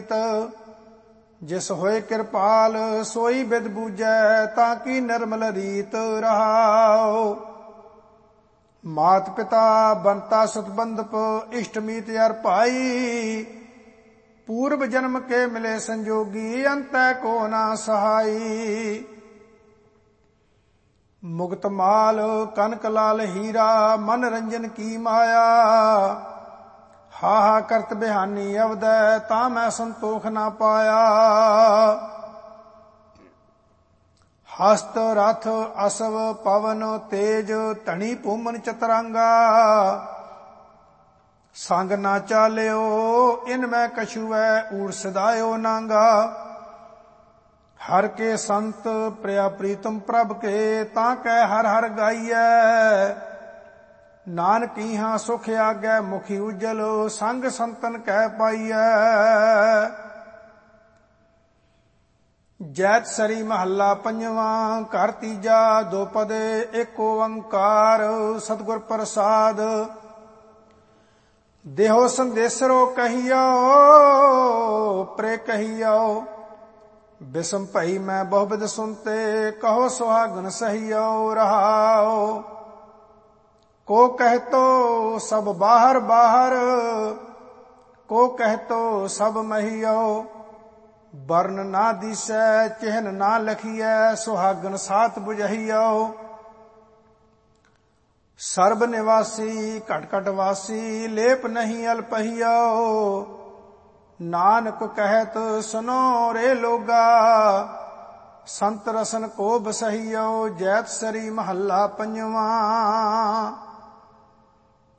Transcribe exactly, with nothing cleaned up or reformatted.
ਰੀਤ। ਜਿਸ ਹੋਏ ਕਿਰਪਾਲ ਸੋਈ ਬਿਦ ਬੂਝੈ, ਤਾਂ ਕੀ ਨਿਰਮਲ ਰੀਤ ਰਹਾਉ। ਮਾਤ ਪਿਤਾ ਬੰਤਾ ਸਤਬੰਧਪ, ਇਸ਼ਟ ਮੀਤ ਯਾਰ ਭਾਈ। ਪੂਰਬ ਜਨਮ ਕੇ ਮਿਲੇ ਸੰਜੋਗੀ, ਅੰਤੈ ਕੋ ਨਾ ਸਹਾਈ। ਮੁਕਤ ਮਾਲ ਕਨਕ ਲਾਲ ਹੀਰਾ, ਮਨ ਰੰਜਨ ਕੀ ਮਾਇਆ। ਹਾ ਹਾ ਕਰਤ ਬਿਹਾਨੀ ਅਵਦੈ, ਤਾਂ ਮੈਂ ਸੰਤੋਖ ਨਾ ਪਾਇਆ। ਹਸਤ ਰਥ ਅਸਵ ਪਵਨ ਤੇਜ, ਧਣੀ ਭੂਮਨ ਚਤਰੰਗਾ। ਸੰਗ ਨਾ ਚਾਲਿਓ ਇਨ ਮੈਂ ਕਛੂਐ, ਊੜ ਸਦਾਇਓ ਨਾਂਗਾ। ਹਰ ਕੇ ਸੰਤ ਪ੍ਰਿਆ ਪ੍ਰੀਤਮ ਪ੍ਰਭ ਕੇ, ਤਾਂ ਕਹਿ ਹਰ ਹਰ ਗਾਈਐ। ਨਾਨਕ ਇਹਾਂ ਸੁਖ ਆਗੈ ਮੁਖੀ ਉਜਲ, ਸੰਗ ਸੰਤਨ ਕਹਿ ਪਾਈਐ। ਜੈਤ ਸਰੀ ਮਹੱਲਾ ਪੰਜਵਾਂ, ਘਰ ਤੀਜਾ, ਦੋ ਪਦੇ ਏਕ ਓੰਕਾਰ। ਸਤਿਗੁਰ ਪ੍ਰਸਾਦ। ਦੇਹੋ ਸੰਦੇਸਰੋ ਕਹੀਓ, ਪ੍ਰੇ ਕਹੀਓ। ਬਿਸਮ ਭਈ ਮੈਂ ਬਹੁਬਿਦ ਸੁਨਤੇ, ਕਹੋ ਸੁਹਾਗਨ ਸਹੀਓ ਰਹਾਓ। ਕੋ ਕਹਿਤੋ ਸਭ ਬਾਹਰ ਬਾਹਰ, ਕੋ ਕਹਿਤੋ ਸਭ ਮਹੀਓ। ਬਰਨ ਨਾ ਦੀਸੈ ਚਿਹਨ ਨਾ ਲਖੀਐ, ਸੁਹਾਗਨ ਸਾਥ ਬੁਝਹੀਓ। ਸਰਬ ਨਿਵਾਸੀ ਘਟ ਘਟ ਵਾਸੀ, ਲੇਪ ਨਹੀਂ ਅਲਪਹੀਓ। ਨਾਨਕ ਕਹਿਤ ਸੁਨੋ ਰੇ ਲੋਗਾ, ਸੰਤ ਰਸਨ ਕੋ ਬਸਹੀਓ। ਜੈਤ ਸਰੀ ਮਹੱਲਾ ਪੰਜਵਾਂ।